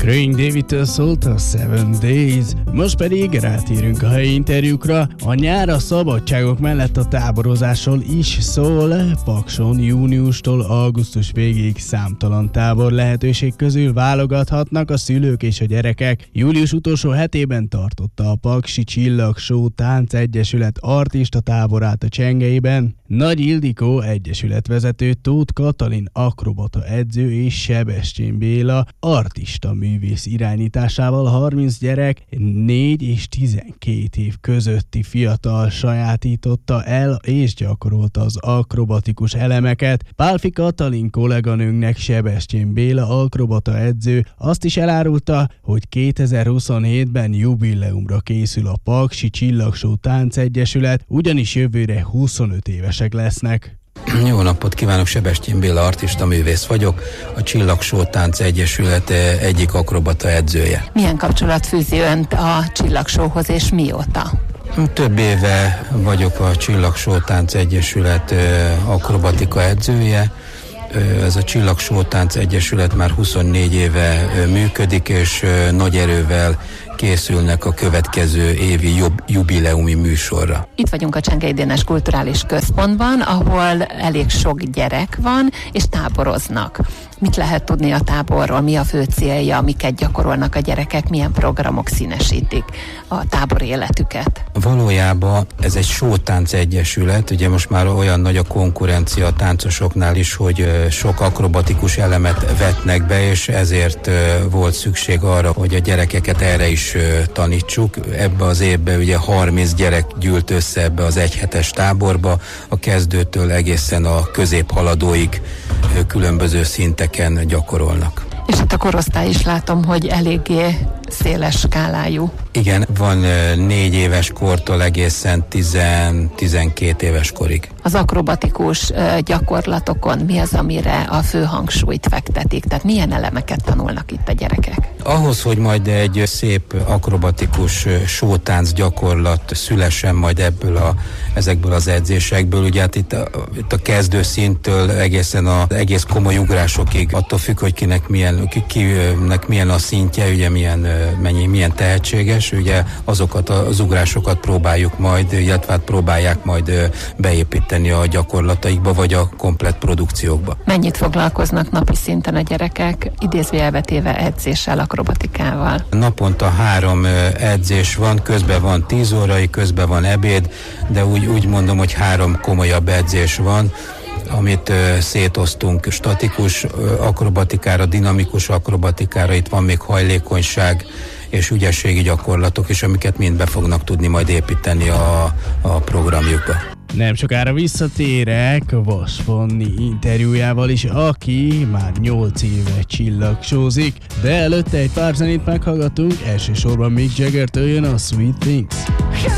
Craig David-től szólt a 7 Days, most pedig rátérünk a helyi interjúkra. A nyár a szabadságok mellett a táborozásról is szól. Pakson júniustól augusztus végéig számtalan tábor lehetőség közül válogathatnak a szülők és a gyerekek. Július utolsó hetében tartotta a Paksi Csillagshow Táncegyesület artista táborát a Csengeiben. Nagy Ildikó egyesületvezető, Tóth Katalin akrobata edző és Sebestyén Béla artista művész irányításával 30 gyerek, 4 és 12 év közötti fiatal sajátította el és gyakorolta az akrobatikus elemeket. Pálfi Katalin kolléganőnknek Sebestyén Béla akrobata edző azt is elárulta, hogy 2027-ben jubileumra készül a Paksi Csillagshow Táncegyesület, ugyanis jövőre 25 évesek lesznek. Jó napot kívánok, Sebestyén Béla artista művész vagyok, a Csillagshow Táncegyesület egyik akrobata edzője. Milyen kapcsolat fűzi önt a Csillagshowhoz és mióta? Több éve vagyok a Csillagshow Táncegyesület akrobatika edzője. Ez a Csillagshow Táncegyesület már 24 éve működik, és nagy erővel készülnek a következő évi jubileumi műsorra. Itt vagyunk a Csengei Dénes Kulturális Központban, ahol elég sok gyerek van, és táboroznak. Mit lehet tudni a táborról, mi a fő célja, miket gyakorolnak a gyerekek, milyen programok színesítik a tábor életüket? Valójában ez egy showtánc egyesület, ugye most már olyan nagy a konkurencia a táncosoknál is, hogy sok akrobatikus elemet vetnek be, és ezért volt szükség arra, hogy a gyerekeket erre is tanítsuk. Ebbe az évben ugye 30 gyerek gyűlt össze ebbe az egyhetes táborba, a kezdőtől egészen a középhaladóig különböző szinteken gyakorolnak. És itt a korosztály is látom, hogy eléggé széles skálájú. Igen, van 4 éves kortól egészen 10-12 éves korig. Az akrobatikus gyakorlatokon mi az, amire a fő hangsúlyt fektetik? Tehát milyen elemeket tanulnak itt a gyerekek? Ahhoz, hogy majd egy szép akrobatikus sótánc gyakorlat szülessen majd ezekből az edzésekből, ugye hát itt a kezdő szinttől egészen az egész komoly ugrásokig, attól függ, hogy kinek milyen a szintje, ugye milyen tehetséges, ugye azokat az ugrásokat próbáljuk majd, illetve próbálják majd beépíteni a gyakorlataikba, vagy a komplett produkciókba. Mennyit foglalkoznak napi szinten a gyerekek, idézőjelbe téve edzéssel, akrobatikával? Naponta 3 edzés van, közben van 10 órai, közben van ebéd, de úgy mondom, hogy 3 komolyabb edzés van, amit szétoztunk statikus akrobatikára, dinamikus akrobatikára, itt van még hajlékonyság és ügyességi gyakorlatok is, amiket mind be fognak tudni majd építeni a programjukba. Nem sokára visszatérek Vas Fanni interjújával is, aki már 8 éve csillagshowzik, de előtte egy pár zenét meghallgatunk, elsősorban Mick Jagger-től jön a Sweet Things.